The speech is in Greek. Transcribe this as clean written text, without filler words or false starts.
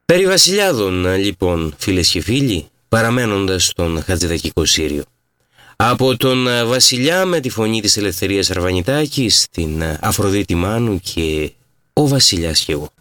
Περί βασιλιάδων, λοιπόν, φίλες και φίλοι, παραμένοντας στον Χατζηδακικό Σύριο. Από τον βασιλιά με τη φωνή της Ελευθερίας Αρβανιτάκη στην Αφροδίτη Μάνου και ο βασιλιάς και εγώ.